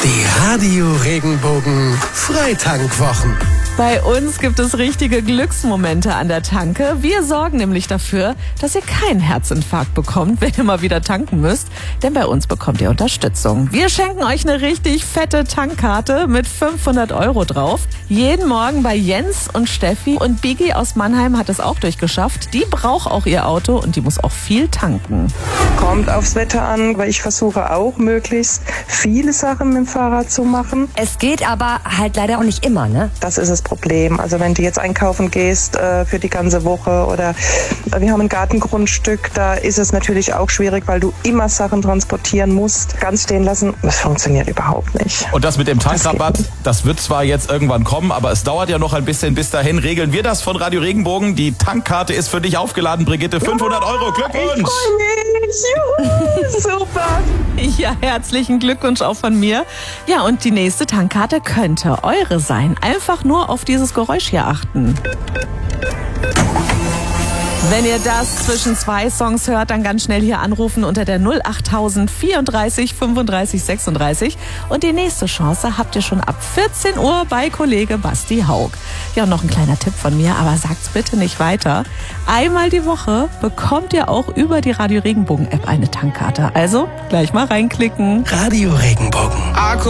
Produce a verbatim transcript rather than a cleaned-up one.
Die Radio Regenbogen Freitankwwochen. Bei uns gibt es richtige Glücksmomente an der Tanke. Wir sorgen nämlich dafür, dass ihr keinen Herzinfarkt bekommt, wenn ihr mal wieder tanken müsst. Denn bei uns bekommt ihr Unterstützung. Wir schenken euch eine richtig fette Tankkarte mit fünfhundert Euro drauf. Jeden Morgen bei Jens und Steffi. Und Bigi aus Mannheim hat es auch durchgeschafft. Die braucht auch ihr Auto und die muss auch viel tanken. Kommt aufs Wetter an, weil ich versuche auch möglichst viele Sachen mit dem Fahrrad zu machen. Es geht aber halt leider auch nicht immer, ne? Das ist das Problem. Also wenn du jetzt einkaufen gehst äh, für die ganze Woche oder äh, wir haben ein Gartengrundstück, da ist es natürlich auch schwierig, weil du immer Sachen transportieren musst. Ganz stehen lassen, das funktioniert überhaupt nicht. Und das mit dem Tankrabatt, das, das wird zwar jetzt irgendwann kommen, aber es dauert ja noch ein bisschen. Bis dahin regeln wir das von Radio Regenbogen. Die Tankkarte ist für dich aufgeladen, Brigitte. fünfhundert Euro, Glückwunsch! Ich freue mich! Juhu, super! Ja, herzlichen Glückwunsch auch von mir. Ja, und die nächste Tankkarte könnte eure sein. Einfach nur auf dieses Geräusch hier achten. Wenn ihr das zwischen zwei Songs hört, dann ganz schnell hier anrufen unter der null achttausend vierunddreißig fünfunddreißig sechsunddreißig. Und die nächste Chance habt ihr schon ab vierzehn Uhr bei Kollege Basti Haug. Ja, und noch ein kleiner Tipp von mir, aber sagt's bitte nicht weiter. Einmal die Woche bekommt ihr auch über die Radio Regenbogen App eine Tankkarte. Also gleich mal reinklicken. Radio Regenbogen.